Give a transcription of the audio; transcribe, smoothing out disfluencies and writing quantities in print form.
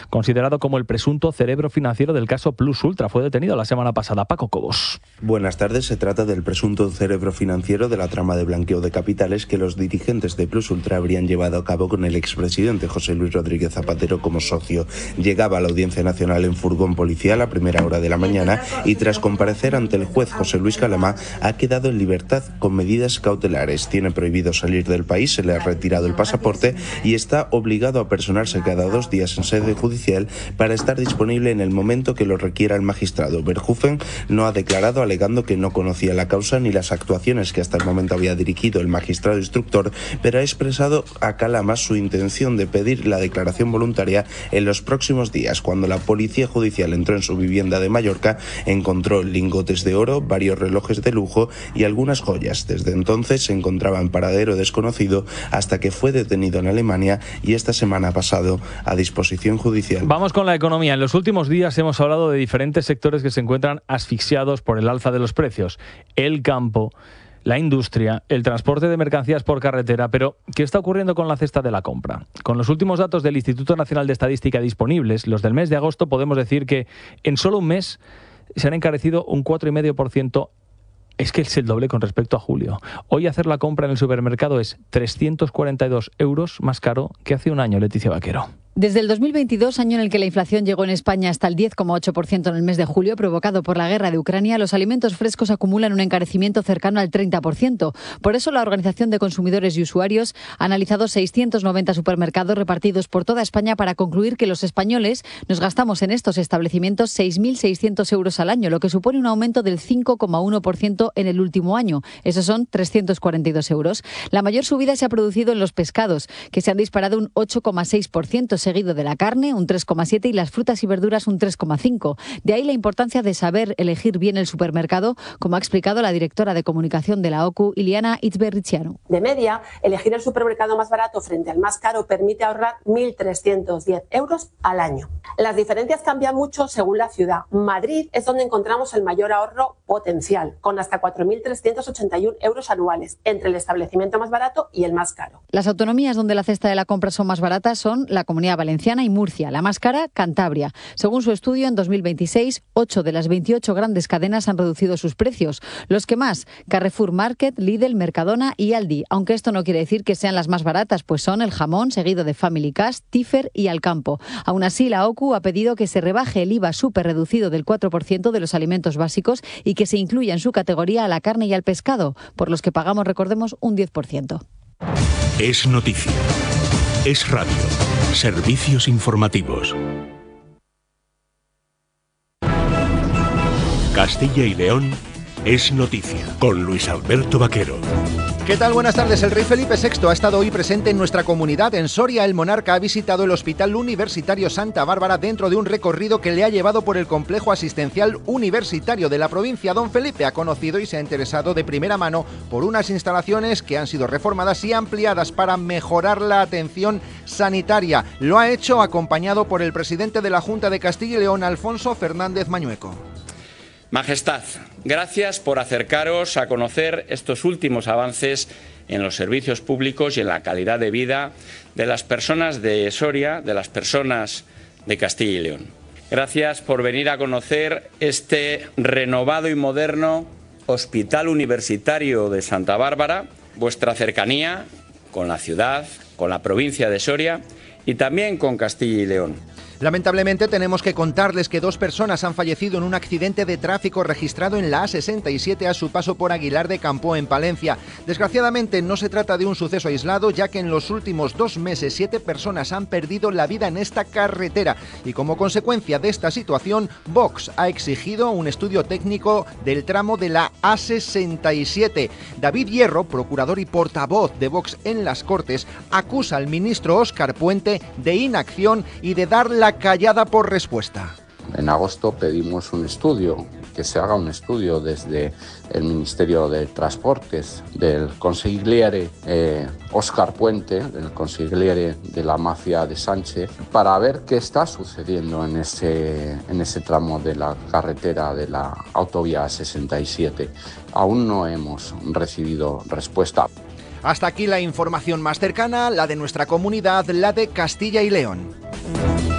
considerado como el presunto cerebro financiero del caso Plus Ultra. Fue detenido la semana pasada. Paco Cobos. Buenas tardes. Se trata del presunto cerebro financiero de la trama de blanqueo de capitales que los dirigentes de Plus Ultra habrían llevado a cabo con el expresidente José Luis Rodríguez Zapatero como socio. Llegaba a la Audiencia Nacional en furgón policial a primera hora de la mañana y tras comparecer ante el juez José Luis Calama ha quedado en libertad con medidas cautelares. Tiene prohibido salir del país, se le ha retirado el pasaporte y está obligado a personarse cada 2 días en sede judicial para estar disponible en el momento que lo requiera el magistrado. Verhoeven no ha declarado, alegando que no conocía la causa ni las actuaciones que hasta el momento había dirigido el magistrado instructor, pero ha expresado a Calama su intención de pedir la declaración voluntaria en los próximos días. Cuando la policía judicial entró en su vivienda de Mallorca, encontró lingotes de oro, varios relojes de lujo y algunas joyas. Desde entonces se encontraba en paradero desconocido hasta que fue detenido en Alemania y esta semana ha pasado a disposición judicial. Vamos con la economía. En los últimos días hemos hablado de diferentes sectores que se encuentran asfixiados por el alza de los precios. El campo, la industria, el transporte de mercancías por carretera. Pero, ¿qué está ocurriendo con la cesta de la compra? Con los últimos datos del Instituto Nacional de Estadística disponibles, los del mes de agosto, podemos decir que en solo un mes se han encarecido un 4,5%. Es que es el doble con respecto a julio. Hoy hacer la compra en el supermercado es 342 euros más caro que hace un año, Leticia Vaquero. Desde el 2022, año en el que la inflación llegó en España hasta el 10,8% en el mes de julio, provocado por la guerra de Ucrania, los alimentos frescos acumulan un encarecimiento cercano al 30%. Por eso, la Organización de Consumidores y Usuarios ha analizado 690 supermercados repartidos por toda España para concluir que los españoles nos gastamos en estos establecimientos 6.600 euros al año, lo que supone un aumento del 5,1% en el último año. Esos son 342 euros. La mayor subida se ha producido en los pescados, que se han disparado un 8,6%, seguido de la carne, un 3,7%, y las frutas y verduras, un 3,5%. De ahí la importancia de saber elegir bien el supermercado, como ha explicado la directora de comunicación de la OCU, Iliana Itzberrichiano. De media, elegir el supermercado más barato frente al más caro permite ahorrar 1.310 euros al año. Las diferencias cambian mucho según la ciudad. Madrid es donde encontramos el mayor ahorro potencial, con hasta 4.381 euros anuales entre el establecimiento más barato y el más caro. Las autonomías donde la cesta de la compra son más baratas son la Comunidad Valenciana y Murcia. La más cara, Cantabria. Según su estudio, en 2026, 8 de las 28 grandes cadenas han reducido sus precios. Los que más, Carrefour Market, Lidl, Mercadona y Aldi. Aunque esto no quiere decir que sean las más baratas, pues son el jamón, seguido de Family Cash, Tifer y Alcampo. Aún así, la OCU ha pedido que se rebaje el IVA súper reducido del 4% de los alimentos básicos y que se incluya en su categoría a la carne y al pescado, por los que pagamos, recordemos, un 10%. Es noticia. Es radio. Servicios informativos. Castilla y León es noticia con Luis Alberto Vaquero. ¿Qué tal? Buenas tardes. El rey Felipe VI ha estado hoy presente en nuestra comunidad. En Soria, el monarca ha visitado el Hospital Universitario Santa Bárbara dentro de un recorrido que le ha llevado por el complejo asistencial universitario de la provincia. Don Felipe ha conocido y se ha interesado de primera mano por unas instalaciones que han sido reformadas y ampliadas para mejorar la atención sanitaria. Lo ha hecho acompañado por el presidente de la Junta de Castilla y León, Alfonso Fernández Mañueco. Majestad, gracias por acercaros a conocer estos últimos avances en los servicios públicos y en la calidad de vida de las personas de Soria, de las personas de Castilla y León. Gracias por venir a conocer este renovado y moderno Hospital Universitario de Santa Bárbara, vuestra cercanía con la ciudad, con la provincia de Soria y también con Castilla y León. Lamentablemente tenemos que contarles que 2 personas han fallecido en un accidente de tráfico registrado en la A67 a su paso por Aguilar de Campoo, en Palencia. Desgraciadamente no se trata de un suceso aislado, ya que en los últimos 2 meses 7 personas han perdido la vida en esta carretera. Y como consecuencia de esta situación, Vox ha exigido un estudio técnico del tramo de la A67. David Hierro, procurador y portavoz de Vox en las Cortes, acusa al ministro Óscar Puente de inacción y de dar la callada por respuesta. En agosto pedimos un estudio, que se haga un estudio desde el Ministerio de Transportes, del consigliere Óscar Puente, del consigliere de la mafia de Sánchez, para ver qué está sucediendo en ese tramo de la carretera de la autovía 67. Aún no hemos recibido respuesta. Hasta aquí la información más cercana, la de nuestra comunidad, la de Castilla y León.